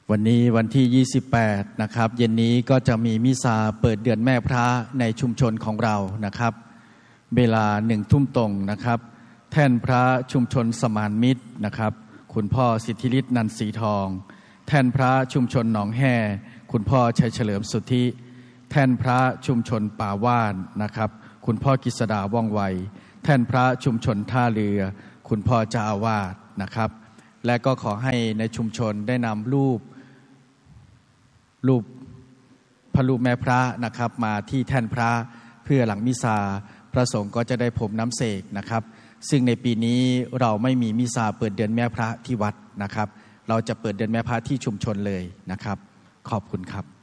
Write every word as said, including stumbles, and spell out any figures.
วันนี้วันที่ยี่สิบแปดนะครับเย็นนี้ก็จะมีมิซาเปิดเดือนแม่พระในชุมชนของเรานะครับเวลาหนึ่งทุ่มตรงนะครับแท่นพระชุมชนสมานมิตรนะครับคุณพ่อสิทธิฤทธิ์นันสีทองแท่นพระชุมชนหนองแห่คุณพ่อชัยเฉลิมสุทธิแท่นพระชุมชนป่าว่านนะครับคุณพ่อกิษดาว่องไวแท่นพระชุมชนท่าเรือคุณพ่อเจ้าอาวาสนะครับและก็ขอให้ในชุมชนได้นำรูปรูปพระรูปแม่พระนะครับมาที่แท่นพระเพื่อหลังมิซาพระสงฆ์ก็จะได้พรมน้ำเสกนะครับซึ่งในปีนี้เราไม่มีมิซาเปิดเดือนแม่พระที่วัดนะครับเราจะเปิดเดือนแม่พระที่ชุมชนเลยนะครับขอบคุณครับ